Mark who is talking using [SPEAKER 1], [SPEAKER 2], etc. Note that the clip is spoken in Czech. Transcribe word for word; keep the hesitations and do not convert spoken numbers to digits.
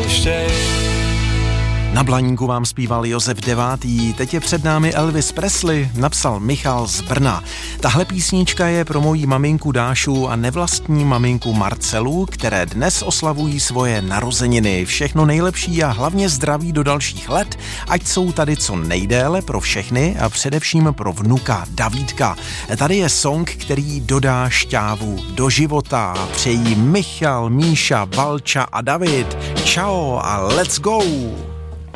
[SPEAKER 1] pouštěj.
[SPEAKER 2] Na Blaníku vám zpíval Josef Devátý, teď je před námi Elvis Presley, napsal Michal z Brna. Tahle písnička je pro moji maminku Dášu a nevlastní maminku Marcelu, které dnes oslavují svoje narozeniny. Všechno nejlepší a hlavně zdraví do dalších let, ať jsou tady co nejdéle pro všechny a především pro vnuka Davídka. Tady je song, který dodá šťávu do života. Přejí Michal, Míša, Valča a David. Čau a let's go!